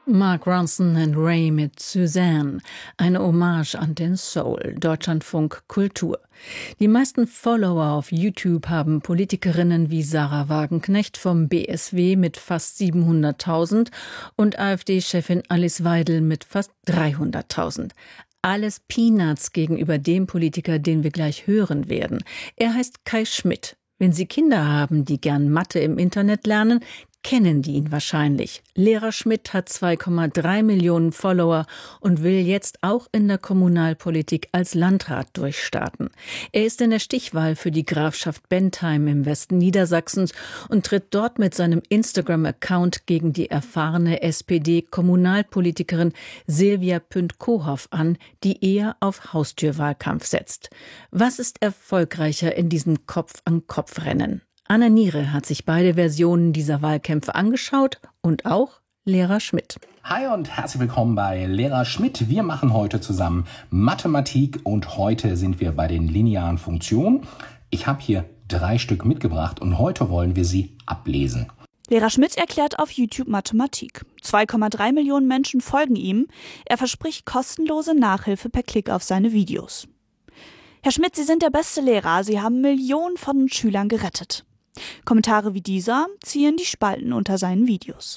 Mark Ronson and Ray mit Suzanne, eine Hommage an den Soul, Deutschlandfunk Kultur. Die meisten Follower auf YouTube haben Politikerinnen wie Sarah Wagenknecht vom BSW mit fast 700.000 und AfD-Chefin Alice Weidel mit fast 300.000. Alles Peanuts gegenüber dem Politiker, den wir gleich hören werden. Er heißt Kai Schmidt. Wenn Sie Kinder haben, die gern Mathe im Internet lernen, kennen die ihn wahrscheinlich. Lehrer Schmidt hat 2,3 Millionen Follower und will jetzt auch in der Kommunalpolitik als Landrat durchstarten. Er ist in der Stichwahl für die Grafschaft Bentheim im Westen Niedersachsens und tritt dort mit seinem Instagram-Account gegen die erfahrene SPD-Kommunalpolitikerin Silvia Pünd-Kohoff an, die eher auf Haustürwahlkampf setzt. Was ist erfolgreicher in diesem Kopf-an-Kopf-Rennen? Anna Niere hat sich beide Versionen dieser Wahlkämpfe angeschaut und auch Lehrer Schmidt. Hi und herzlich willkommen bei Lehrer Schmidt. Wir machen heute zusammen Mathematik und heute sind wir bei den linearen Funktionen. Ich habe hier 3 Stück mitgebracht und heute wollen wir sie ablesen. Lehrer Schmidt erklärt auf YouTube Mathematik. 2,3 Millionen Menschen folgen ihm. Er verspricht kostenlose Nachhilfe per Klick auf seine Videos. Herr Schmidt, Sie sind der beste Lehrer. Sie haben Millionen von Schülern gerettet. Kommentare wie dieser ziehen die Spalten unter seinen Videos.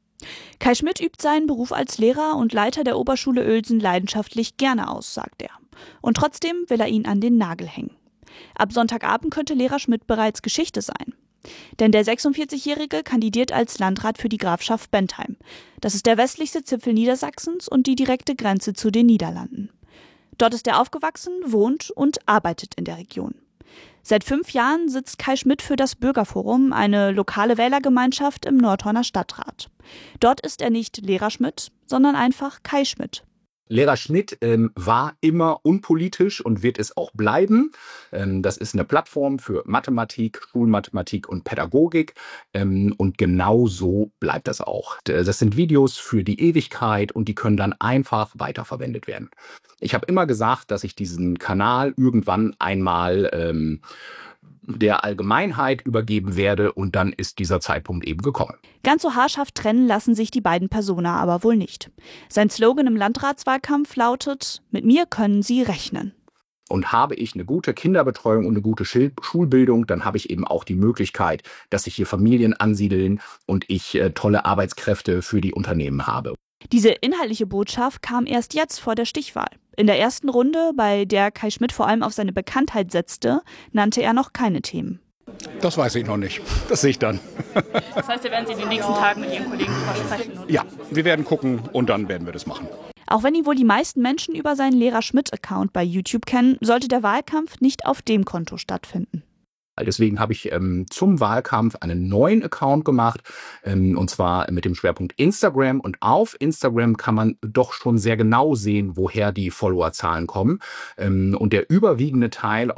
Kai Schmidt übt seinen Beruf als Lehrer und Leiter der Oberschule Uelzen leidenschaftlich gerne aus, sagt er. Und trotzdem will er ihn an den Nagel hängen. Ab Sonntagabend könnte Lehrer Schmidt bereits Geschichte sein. Denn der 46-Jährige kandidiert als Landrat für die Grafschaft Bentheim. Das ist der westlichste Zipfel Niedersachsens und die direkte Grenze zu den Niederlanden. Dort ist er aufgewachsen, wohnt und arbeitet in der Region. Seit 5 Jahren sitzt Kai Schmidt für das Bürgerforum, eine lokale Wählergemeinschaft im Nordhorner Stadtrat. Dort ist er nicht Lehrer Schmidt, sondern einfach Kai Schmidt. Lehrer Schmidt war immer unpolitisch und wird es auch bleiben. Das ist eine Plattform für Mathematik, Schulmathematik und Pädagogik. Und genau so bleibt das auch. Das sind Videos für die Ewigkeit und die können dann einfach weiterverwendet werden. Ich habe immer gesagt, dass ich diesen Kanal irgendwann einmal der Allgemeinheit übergeben werde und dann ist dieser Zeitpunkt eben gekommen. Ganz so haarscharf trennen lassen sich die beiden Persona aber wohl nicht. Sein Slogan im Landratswahlkampf lautet: Mit mir können Sie rechnen. Und habe ich eine gute Kinderbetreuung und eine gute Schulbildung, dann habe ich eben auch die Möglichkeit, dass sich hier Familien ansiedeln und ich tolle Arbeitskräfte für die Unternehmen habe. Diese inhaltliche Botschaft kam erst jetzt vor der Stichwahl. In der ersten Runde, bei der Kai Schmidt vor allem auf seine Bekanntheit setzte, nannte er noch keine Themen. Das weiß ich noch nicht. Das sehe ich dann. Das heißt, da werden Sie in den nächsten Tagen mit Ihren Kollegen drüber sprechen? Oder? Ja, wir werden gucken und dann werden wir das machen. Auch wenn ihn wohl die meisten Menschen über seinen Lehrer Schmidt-Account bei YouTube kennen, sollte der Wahlkampf nicht auf dem Konto stattfinden. Deswegen habe ich zum Wahlkampf einen neuen Account gemacht, und zwar mit dem Schwerpunkt Instagram. Und auf Instagram kann man doch schon sehr genau sehen, woher die Followerzahlen kommen. Und der überwiegende Teil